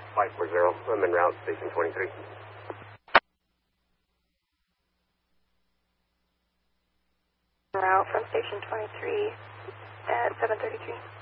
540, I'm en route, station 23. Route from station 23 at 7:33.